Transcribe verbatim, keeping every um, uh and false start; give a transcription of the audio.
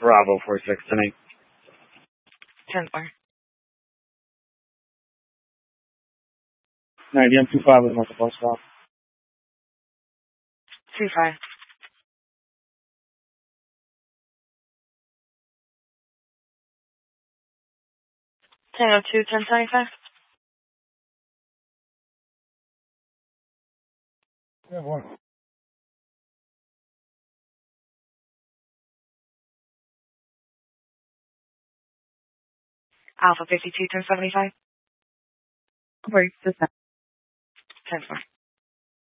Bravo four six tonight. ten four. nine D M two five with multiple stop. two five. Tango two, ten seventy-five. Yeah, one. Alpha fifty-two, ten seventy-five. Wait, just ten four.